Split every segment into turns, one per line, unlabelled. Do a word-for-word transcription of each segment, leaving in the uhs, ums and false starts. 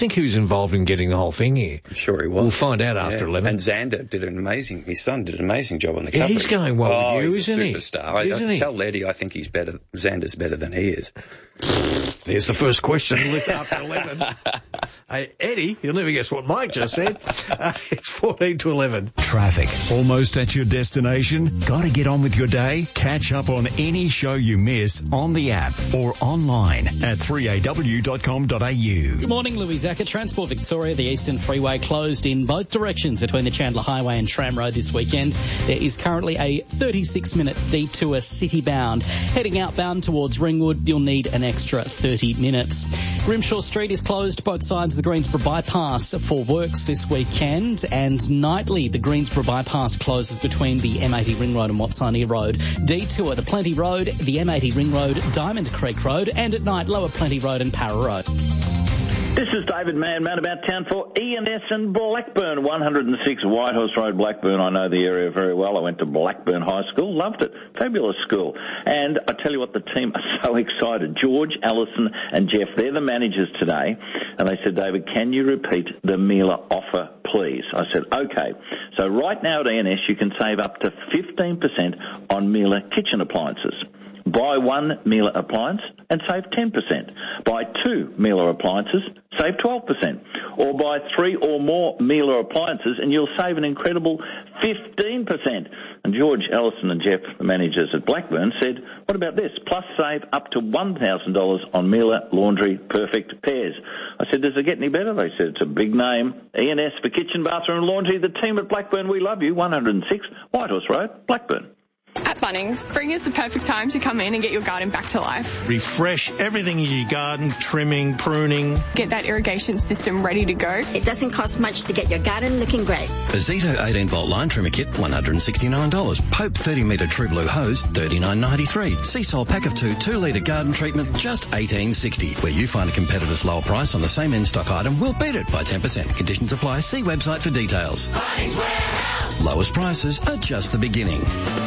think he was involved in getting the whole thing here.
I'm sure he was.
We'll find out after
yeah.
eleven.
And Xander did an amazing, his son did an amazing job on the
yeah,
coverage.
He's going well
oh,
with you,
he's
isn't
a
he?
Superstar.
Isn't
I, I
he?
tell Letty I think he's better, Xander's better than he is.
There's the first question after eleven. Hey, Eddie, you'll never guess what Mike just said. Uh, it's fourteen to eleven.
Traffic. Almost at your destination? Got to get on with your day? Catch up on any show you miss on the app or online at three a w dot com dot a u.
Good morning, Louis Zaka. Transport Victoria, the Eastern Freeway closed in both directions between the Chandler Highway and Tram Road this weekend. There is currently a thirty-six minute detour city-bound. Heading outbound towards Ringwood, you'll need an extra thirty minutes. Grimshaw Street is closed both sides of the Greensboro Bypass for works this weekend, and nightly the Greensboro Bypass closes between the M eighty Ring Road and Watsonia Road. Detour to Plenty Road, the M eighty Ring Road, Diamond Creek Road, and at night Lower Plenty Road and Para Road.
This is David Mann, man about town for E and S and Blackburn, one oh six Whitehorse Road, Blackburn. I know the area very well. I went to Blackburn High School, loved it. Fabulous school. And I tell you what, the team are so excited. George, Allison and Jeff, they're the managers today. And they said, David, can you repeat the Miele offer, please? I said, okay. So right now at E and S, you can save up to fifteen percent on Miele kitchen appliances. Buy one Miele appliance and save ten percent. Buy two Miele appliances, save twelve percent. Or buy three or more Miele appliances and you'll save an incredible fifteen percent. And George, Allison and Jeff, the managers at Blackburn, said, what about this? Plus save up to one thousand dollars on Miele Laundry Perfect Pairs. I said, does it get any better? They said, it's a big name. E and S for kitchen, bathroom and laundry. The team at Blackburn, we love you. one oh six Whitehorse Road, Blackburn.
At Bunnings, spring is the perfect time to come in and get your garden back to life.
Refresh everything in your garden, trimming, pruning.
Get that irrigation system ready to go.
It doesn't cost much to get your garden looking great.
A Zito eighteen volt line trimmer kit, one hundred sixty-nine dollars. Pope thirty metre True Blue hose, thirty-nine ninety-three. Seasol pack of two, two litre garden treatment, just eighteen sixty. Where you find a competitor's lower price on the same in-stock item, we'll beat it by ten percent. Conditions apply. See website for details.
Bunnings Warehouse.
Lowest prices are just the beginning.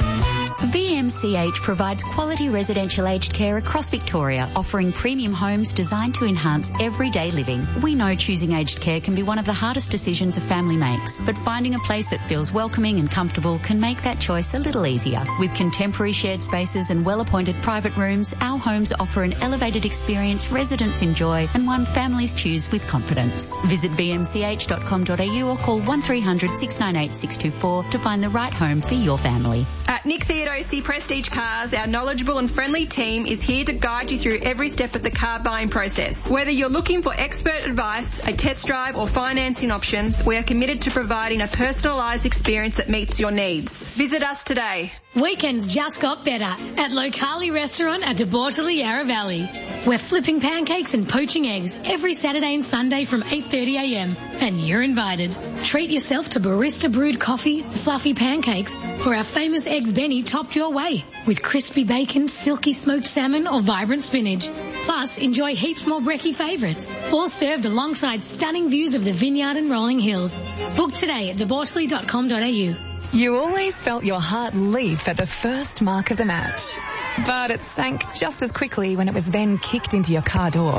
V M C H provides quality residential aged care across Victoria, offering premium homes designed to enhance everyday living. We know choosing aged care can be one of the hardest decisions a family makes, but finding a place that feels welcoming and comfortable can make that choice a little easier. With contemporary shared spaces and well-appointed private rooms, our homes offer an elevated experience residents enjoy and one families choose with confidence. Visit v m c h dot com dot a u or call one three hundred six nine eight six two four to find the right home for your family.
At Nick Theodosi Prestige Cars, our knowledgeable and friendly team is here to guide you through every step of the car buying process. Whether you're looking for expert advice, a test drive or financing options, we are committed to providing a personalised experience that meets your needs. Visit us today.
Weekends just got better at Locali Restaurant at De Bortoli, Yarra Valley. We're flipping pancakes and poaching eggs every Saturday and Sunday from eight thirty a m and you're invited. Treat yourself to barista brewed coffee, fluffy pancakes, or our famous eggs Benny topped your way with crispy bacon, silky smoked salmon or vibrant spinach. Plus, enjoy heaps more brekkie favourites, all served alongside stunning views of the vineyard and rolling hills. Book today at de bortoli dot com dot a u.
You always felt your heart leap at the first mark of the match, but it sank just as quickly when it was then kicked into your car door.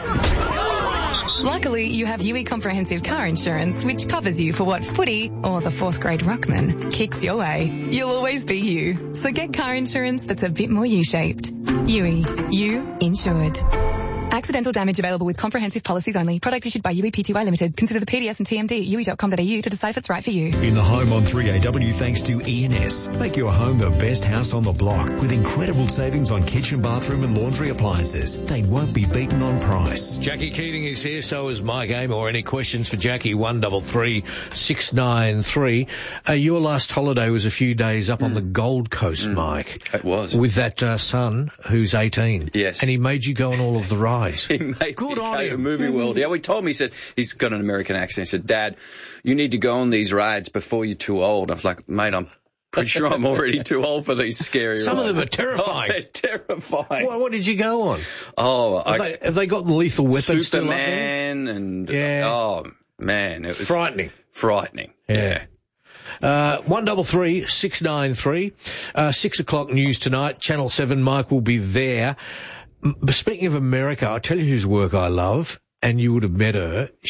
Luckily, you have U E Comprehensive Car Insurance, which covers you for what footy or the fourth grade ruckman kicks your way. You'll always be you. So get car insurance that's a bit more U-shaped. U E. You insured. Accidental damage available with comprehensive policies only. Product issued by U E P T Y Limited. Consider the P D S and T M D at u e dot com dot a u to decide if it's right for you.
In the home on three A W thanks to E and S. Make your home the best house on the block with incredible savings on kitchen, bathroom and laundry appliances. They won't be beaten on price.
Jackie Keating is here, so is Mike Amor. Any questions for Jackie? one double three six nine three. Uh, your last holiday was a few days up mm. on the Gold Coast, mm. Mike.
It was.
With that uh, son who's eighteen.
Yes.
And he made you go on all of the rides.
He made
Good
me
on
go
him.
to Movie World. Yeah, we told me, he said, he's got an American accent. He said, Dad, you need to go on these rides before you're too old. I was like, mate, I'm pretty sure I'm already too old for these scary
Some
rides.
of them are terrifying.
Oh, they're terrifying.
What, what did you go on?
Oh,
have,
I,
they, have they got the Lethal Weapon
Superman and,
yeah.
oh, man. It was
frightening.
Frightening, yeah.
yeah. Uh, one double three six nine three. Uh, six o'clock news tonight. Channel seven. Mike will be there. Speaking of America, I'll tell you whose work I love, and you would have met her.